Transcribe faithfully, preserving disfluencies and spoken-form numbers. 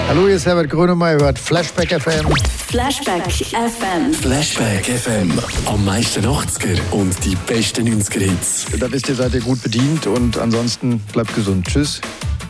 Hallo, hier ist Herbert Grönemeyer, hört Flashback F M. Flashback F M. Flashback F M. Am meisten achtziger und die besten neunziger Hits. Da wisst ihr, seid ihr gut bedient und ansonsten bleibt gesund. Tschüss.